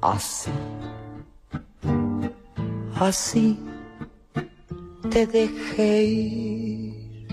así te dejé ir.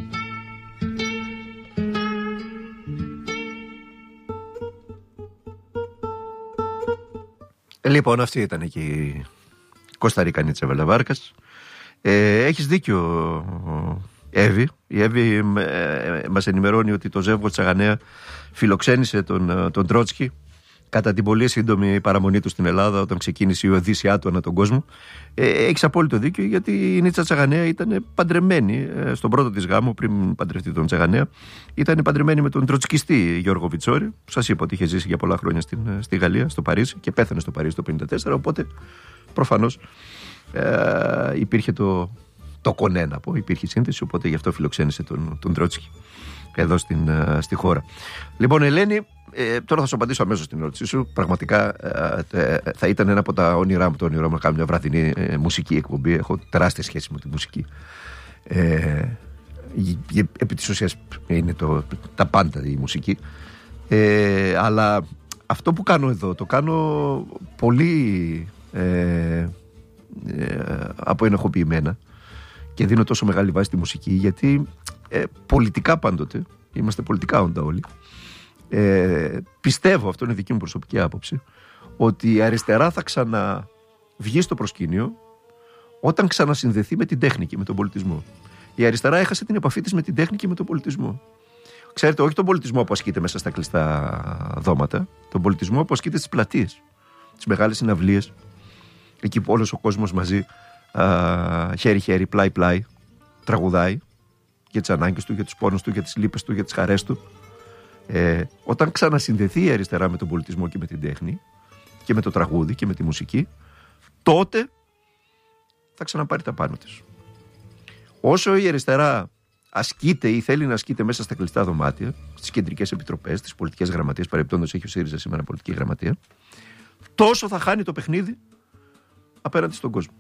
Λοιπόν, αυτή ήταν και η Κωνσταντινή Τσαβέλα Βάρκας. Έχεις δίκιο, Εύη. Η Εύη μας ενημερώνει ότι το ζεύγο Τσαγανέα φιλοξένησε τον Τρότσκι κατά την πολύ σύντομη παραμονή του στην Ελλάδα, όταν ξεκίνησε η Οδύσσειά του ανά τον κόσμο. Έχεις απόλυτο δίκιο, γιατί η Νίτσα Τσαγανέα ήταν παντρεμένη στον πρώτο της γάμο, πριν παντρευτεί τον Τσαγανέα. Ήταν παντρεμένη με τον τροτσκιστή Γιώργο Βιτσόρη. Σας είπα ότι είχε ζήσει για πολλά χρόνια στη Γαλλία, στο Παρίσι, και πέθανε στο Παρίσι το 1954. Οπότε προφανώς υπήρχε το κονέ, να πω, υπήρχε σύνθεση. Οπότε γι' αυτό φιλοξένησε τον Τρότσκι εδώ στη χώρα. Λοιπόν, Ελένη, τώρα θα σου απαντήσω αμέσως στην ερώτησή σου. Πραγματικά θα ήταν ένα από τα όνειρά μου, το όνειρό μου να κάνω μια βραδινή μουσική εκπομπή. Έχω τεράστια σχέση με τη μουσική. Επί της ουσίας είναι τα πάντα η μουσική. Αλλά αυτό που κάνω εδώ το κάνω πολύ αποενεχοποιημένα και δίνω τόσο μεγάλη βάση στη μουσική, γιατί πολιτικά πάντοτε, είμαστε πολιτικά όντα όλοι, πιστεύω, αυτό είναι δική μου προσωπική άποψη, ότι η αριστερά θα ξαναβγεί στο προσκήνιο όταν ξανασυνδεθεί με την τέχνη και με τον πολιτισμό. Η αριστερά έχασε την επαφή της με την τέχνη και με τον πολιτισμό. Ξέρετε, όχι τον πολιτισμό που ασκείται μέσα στα κλειστά δώματα, τον πολιτισμό που ασκείται στις πλατείες, τις μεγάλες συναυλίες, εκεί που όλος ο κόσμος μαζί, χέρι-χέρι, πλάι-πλάι, τραγουδάει για τις ανάγκες του, για τους πόνους του, για τις λύπες του, για τις χαρές του. Όταν ξανασυνδεθεί η αριστερά με τον πολιτισμό και με την τέχνη και με το τραγούδι και με τη μουσική, τότε θα ξαναπάρει τα πάνω της. Όσο η αριστερά ασκείται ή θέλει να ασκείται μέσα στα κλειστά δωμάτια, στις κεντρικές επιτροπές, στις πολιτικές γραμματείες, παρεπτόντως έχει ο ΣΥΡΙΖΑ σήμερα πολιτική γραμματεία, τόσο θα χάνει το παιχνίδι απέναντι στον κόσμο.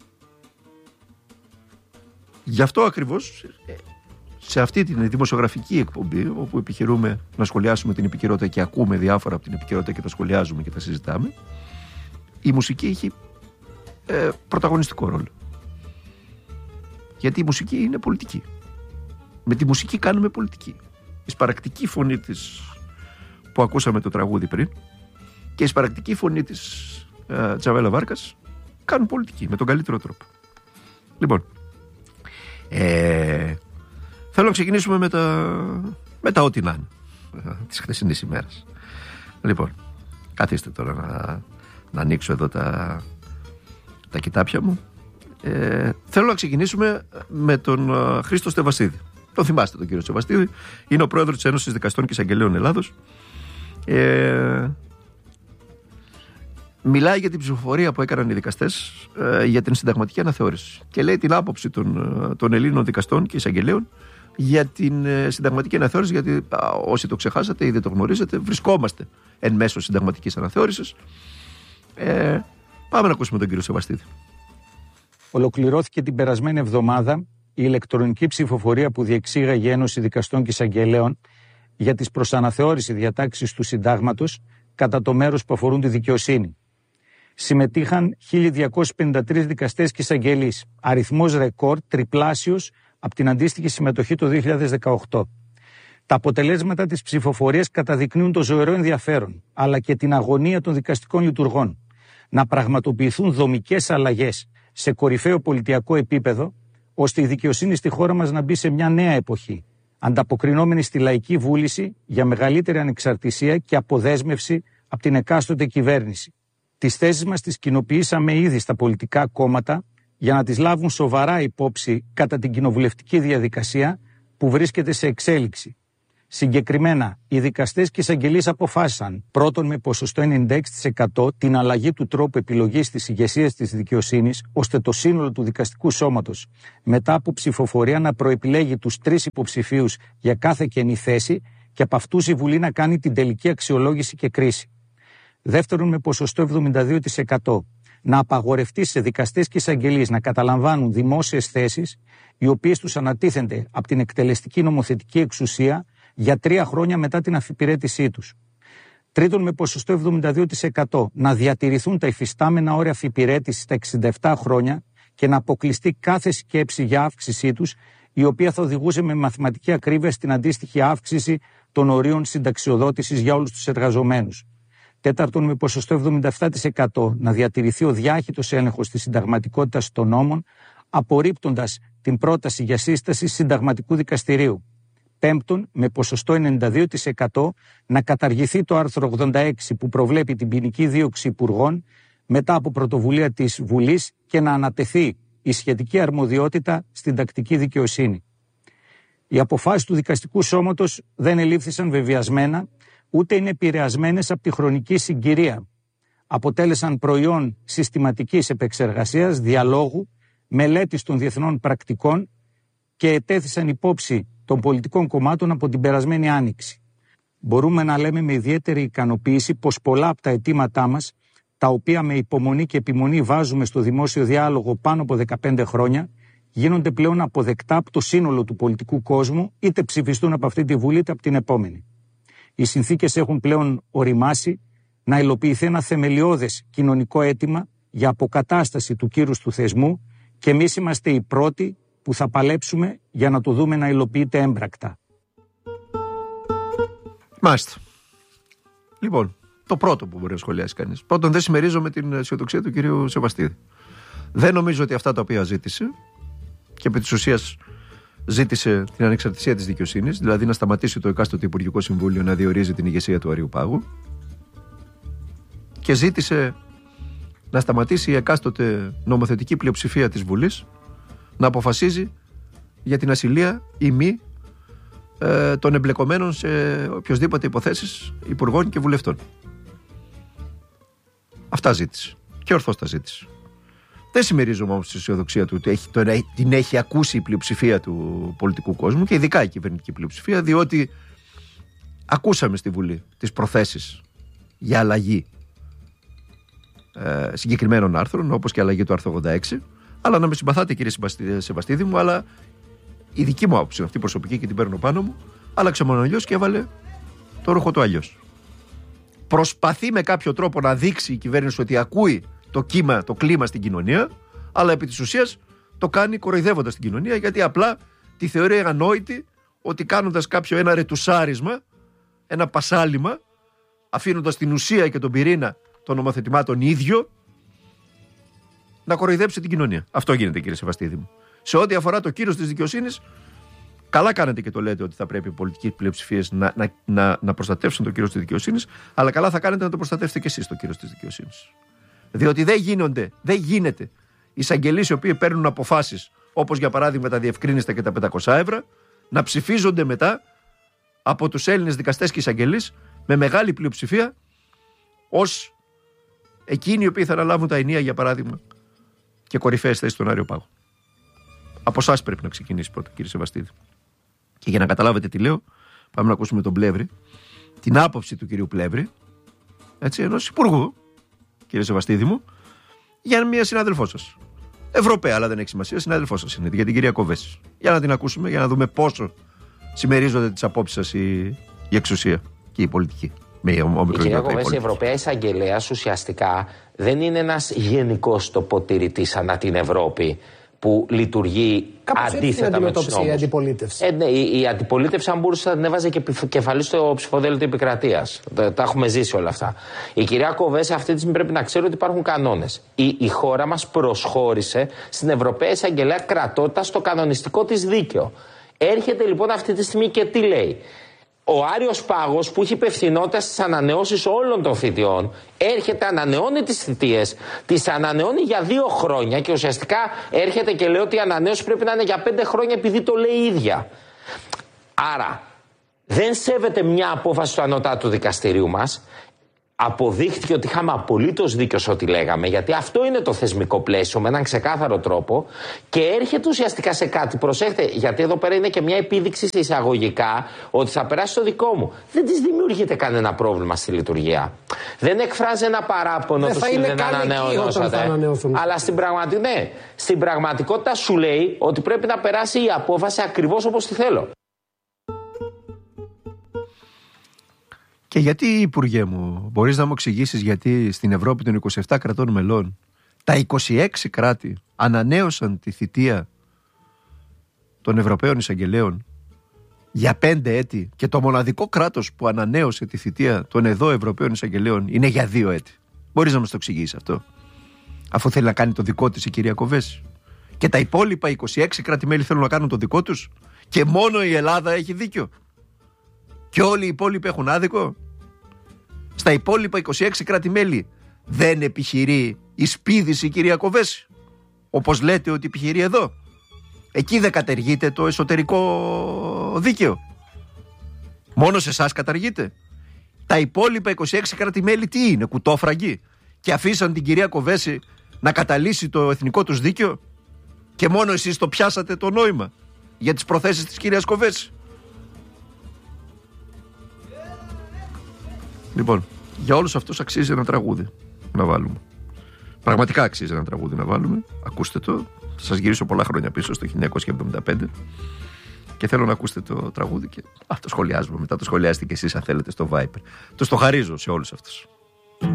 Γι' αυτό ακριβώς, σε αυτή την δημοσιογραφική εκπομπή, όπου επιχειρούμε να σχολιάσουμε την επικαιρότητα και ακούμε διάφορα από την επικαιρότητα και τα σχολιάζουμε και τα συζητάμε, η μουσική έχει πρωταγωνιστικό ρόλο. Γιατί η μουσική είναι πολιτική. Με τη μουσική κάνουμε πολιτική. Η σπαρακτική φωνή της που ακούσαμε το τραγούδι πριν και η σπαρακτική φωνή της Τσαβέλα Βάρκας κάνουν πολιτική με τον καλύτερο τρόπο. Λοιπόν, θέλω να ξεκινήσουμε με τα ό,τι να είναι της χθεσινής ημέρας. Λοιπόν, καθίστε τώρα να ανοίξω εδώ τα κοιτάπια μου. Θέλω να ξεκινήσουμε με τον Χρήστο Στεβασίδη. Τον θυμάστε τον κύριο Στεβασίδη. Είναι ο πρόεδρος της Ένωσης Δικαστών και Εισαγγελέων Ελλάδος. Μιλάει για την ψηφοφορία που έκαναν οι δικαστές για την συνταγματική αναθεώρηση και λέει την άποψη των Ελλήνων δικαστών και εισαγγελέων για την συνταγματική αναθεώρηση, γιατί όσοι το ξεχάσατε ή δεν το γνωρίζετε, βρισκόμαστε εν μέσω συνταγματικής αναθεώρησης. Πάμε να ακούσουμε τον κύριο Στεβασίδη. Ολοκληρώθηκε την περασμένη εβδομάδα η ηλεκτρονική ψηφοφορία που διεξήγαγε η Ένωση Δικαστών και Εισαγγελέων για τις προσαναθεώρηση διατάξεις του συντάγματος κατά το μέρος που αφορούν τη δικαιοσύνη. Συμμετείχαν 1.253 δικαστές και εισαγγελείς, αριθμός ρεκόρ τριπλάσιος από την αντίστοιχη συμμετοχή το 2018. Τα αποτελέσματα της ψηφοφορίας καταδεικνύουν το ζωηρό ενδιαφέρον, αλλά και την αγωνία των δικαστικών λειτουργών να πραγματοποιηθούν δομικές αλλαγές σε κορυφαίο πολιτιακό επίπεδο, ώστε η δικαιοσύνη στη χώρα μας να μπει σε μια νέα εποχή, ανταποκρινόμενη στη λαϊκή βούληση για μεγαλύτερη ανεξαρτησία και αποδέσμευση από την εκάστοτε κυβέρνηση. Τις θέσεις μας τις κοινοποιήσαμε ήδη στα πολιτικά κόμματα για να τις λάβουν σοβαρά υπόψη κατά την κοινοβουλευτική διαδικασία που βρίσκεται σε εξέλιξη. Συγκεκριμένα, οι δικαστές και εισαγγελείς αποφάσισαν πρώτον με ποσοστό 96% την αλλαγή του τρόπου επιλογής της ηγεσίας της δικαιοσύνης, ώστε το σύνολο του δικαστικού σώματος μετά από ψηφοφορία να προεπιλέγει τους 3 υποψηφίους για κάθε κενή θέση και από αυτούς η Βουλή να κάνει την τελική αξιολόγηση και κρίση. Δεύτερον, με ποσοστό 72% να απαγορευτεί σε δικαστές και εισαγγελείς να καταλαμβάνουν δημόσιες θέσεις οι οποίες τους ανατίθενται από την εκτελεστική νομοθετική εξουσία για 3 χρόνια μετά την αφιπηρέτησή τους. Τρίτον, με ποσοστό 72% να διατηρηθούν τα υφιστάμενα όρια αφιπηρέτησης στα 67 χρόνια και να αποκλειστεί κάθε σκέψη για αύξησή τους, η οποία θα οδηγούσε με μαθηματική ακρίβεια στην αντίστοιχη αύξηση των ορίων συνταξιοδότησης για όλους τους εργαζομένους. Τέταρτον, με ποσοστό 77% να διατηρηθεί ο διάχυτος έλεγχος της συνταγματικότητας των νόμων, απορρίπτοντας την πρόταση για σύσταση συνταγματικού δικαστηρίου. Πέμπτον, με ποσοστό 92% να καταργηθεί το άρθρο 86 που προβλέπει την ποινική δίωξη υπουργών μετά από πρωτοβουλία της Βουλής και να ανατεθεί η σχετική αρμοδιότητα στην τακτική δικαιοσύνη. Οι αποφάσεις του δικαστικού σώματος δεν ελήφθησαν βεβαιασμένα, ούτε είναι επηρεασμένες από τη χρονική συγκυρία. Αποτέλεσαν προϊόν συστηματικής επεξεργασίας, διαλόγου, μελέτης των διεθνών πρακτικών και ετέθησαν υπόψη των πολιτικών κομμάτων από την περασμένη άνοιξη. Μπορούμε να λέμε με ιδιαίτερη ικανοποίηση πως πολλά από τα αιτήματά μας, τα οποία με υπομονή και επιμονή βάζουμε στο δημόσιο διάλογο πάνω από 15 χρόνια, γίνονται πλέον αποδεκτά από το σύνολο του πολιτικού κόσμου, είτε ψηφιστούν από αυτή τη Βουλή είτε από την επόμενη. Οι συνθήκες έχουν πλέον οριμάσει να υλοποιηθεί ένα θεμελιώδες κοινωνικό αίτημα για αποκατάσταση του κύρους του θεσμού και εμείς είμαστε οι πρώτοι που θα παλέψουμε για να το δούμε να υλοποιείται έμπρακτα. Μάλιστα. Λοιπόν, το πρώτο που μπορεί να σχολιάσει κανείς. Πρώτον, δεν συμμερίζομαι την αισιοδοξία του κυρίου Σεβαστίδη. Δεν νομίζω ότι αυτά τα οποία ζήτησε, και επί της ουσίας ζήτησε την ανεξαρτησία της δικαιοσύνης, δηλαδή να σταματήσει το εκάστοτε Υπουργικό Συμβούλιο να διορίζει την ηγεσία του Αριουπάγου, και ζήτησε να σταματήσει η εκάστοτε νομοθετική πλειοψηφία της Βουλής να αποφασίζει για την ασυλία ή μη των εμπλεκομένων σε οποιοσδήποτε υποθέσεις υπουργών και βουλευτών. Αυτά ζήτησε και ορθώς τα ζήτησε. Δεν συμμερίζομαι όμως τη αισιοδοξία του ότι την έχει ακούσει η πλειοψηφία του πολιτικού κόσμου και ειδικά η κυβερνητική πλειοψηφία, διότι ακούσαμε στη Βουλή τις προθέσεις για αλλαγή συγκεκριμένων άρθρων, όπως και αλλαγή του άρθρου 86. Αλλά να με συμπαθάτε, κύριε Σεβαστίδη μου, αλλά η δική μου άποψη, αυτή προσωπική και την παίρνω πάνω μου, άλλαξε μόνο αλλιώς και έβαλε το ρούχο του αλλιώς. Προσπαθεί με κάποιο τρόπο να δείξει η κυβέρνηση ότι ακούει το κλίμα στην κοινωνία, αλλά επί της ουσίας το κάνει κοροϊδεύοντας την κοινωνία, γιατί απλά τη θεωρεί ανόητη ότι κάνοντας ένα ρετουσάρισμα, ένα πασάλιμα, αφήνοντας την ουσία και τον πυρήνα των νομοθετημάτων ίδιο, να κοροϊδέψει την κοινωνία. Αυτό γίνεται, κύριε Σεβαστίδη μου. Σε ό,τι αφορά το κύρος της δικαιοσύνης, καλά κάνετε και το λέτε ότι θα πρέπει οι πολιτικές πλειοψηφίες να προστατεύσουν το κύρος της δικαιοσύνης, αλλά καλά θα κάνετε να το προστατεύσετε και εσείς το κύρος της δικαιοσύνης. Διότι δεν γίνεται οι εισαγγελείς οι οποίοι παίρνουν αποφάσεις, όπως για παράδειγμα τα διευκρίνηστα και τα 500 ευρώ, να ψηφίζονται μετά από τους Έλληνες δικαστές και εισαγγελείς με μεγάλη πλειοψηφία ως εκείνοι οι οποίοι θα αναλάβουν τα ενία, για παράδειγμα, και κορυφαίες θέσεις στον Αριοπάγο. Από εσάς πρέπει να ξεκινήσει πρώτα, κύριε Σεβαστίδη. Και για να καταλάβετε τι λέω, πάμε να ακούσουμε τον Πλεύρη, την άποψη του κυρίου Πλεύρη, ενός υπουργού, κύριε Σεβαστίδη μου, για μια συνάδελφό σας. Ευρωπαία, αλλά δεν έχει σημασία, συνάδελφό σας είναι, για την κυρία Κοβέση. Για να την ακούσουμε, για να δούμε πόσο συμμερίζονται τις απόψεις σας η εξουσία και η πολιτική. Η κυρία Κοβέση, η Ευρωπαία Εισαγγελέας, ουσιαστικά δεν είναι ένας γενικός τοποτηρητής ανά την Ευρώπη που λειτουργεί αντίθετα με τους νόμους. Η αντιπολίτευση. Ναι, η αντιπολίτευση, αν μπορούσε, θα την έβαζε και κεφαλή στο ψηφοδέλτιο επικρατείας. Τα έχουμε ζήσει όλα αυτά. Η κυρία Κοβέση αυτή τη στιγμή πρέπει να ξέρει ότι υπάρχουν κανόνες. Η χώρα μας προσχώρησε στην Ευρωπαία Εισαγγελέα κρατώντας το κανονιστικό της δίκαιο. Έρχεται λοιπόν αυτή τη στιγμή και τι λέει. Ο Άριος Πάγος, που έχει υπευθυνότητα στις ανανεώσεις όλων των θητιών, έρχεται, ανανεώνει τις θητείες, τις ανανεώνει για 2 χρόνια και ουσιαστικά έρχεται και λέει ότι η ανανέωση πρέπει να είναι για 5 χρόνια επειδή το λέει η ίδια. Άρα δεν σέβεται μια απόφαση του ανώτατου δικαστηρίου μας. Αποδείχθηκε ότι είχαμε απολύτως δίκιο σε ό,τι λέγαμε, γιατί αυτό είναι το θεσμικό πλαίσιο με έναν ξεκάθαρο τρόπο και έρχεται ουσιαστικά σε κάτι. Προσέχτε, γιατί εδώ πέρα είναι και μια επίδειξη σε εισαγωγικά ότι θα περάσει το δικό μου. Δεν της δημιουργείται κανένα πρόβλημα στη λειτουργία. Δεν εκφράζει ένα παράπονο του ότι δεν ανανεώσατε. Αλλά στην πραγματικότητα σου λέει ότι πρέπει να περάσει η απόφαση ακριβώς όπως τη θέλω. Και γιατί, Υπουργέ μου, μπορείς να μου εξηγήσεις γιατί στην Ευρώπη των 27 κρατών μελών τα 26 κράτη ανανέωσαν τη θητεία των Ευρωπαίων Εισαγγελέων για 5 έτη και το μοναδικό κράτος που ανανέωσε τη θητεία των εδώ Ευρωπαίων Εισαγγελέων είναι για 2 έτη? Μπορείς να μας το εξηγήσεις αυτό? Αφού θέλει να κάνει το δικό της η κυρία Κοβέση. Και τα υπόλοιπα 26 κράτη-μέλη θέλουν να κάνουν το δικό τους και μόνο η Ελλάδα έχει δίκιο. Και όλοι οι υπόλοιποι έχουν άδικο. Στα υπόλοιπα 26 κράτη-μέλη δεν επιχειρεί η σπίδηση η κυρία Κοβέση, όπως λέτε ότι επιχειρεί εδώ? Εκεί δεν καταργείται το εσωτερικό δίκαιο? Μόνο σε εσάς καταργείται? Τα υπόλοιπα 26 κράτη-μέλη τι είναι, κουτόφραγγοι, και αφήσαν την κυρία Κοβέση να καταλύσει το εθνικό τους δίκαιο και μόνο εσείς το πιάσατε το νόημα για τις προθέσεις της κυρίας Κοβέση? Λοιπόν, για όλους αυτούς αξίζει ένα τραγούδι να βάλουμε. Πραγματικά αξίζει ένα τραγούδι να βάλουμε. Ακούστε το. Θα σας γυρίσω πολλά χρόνια πίσω στο 1975 και θέλω να ακούσετε το τραγούδι και το σχολιάζουμε μετά. Το σχολιάστε και εσείς αν θέλετε στο Viper. Το χαρίζω σε όλους αυτούς.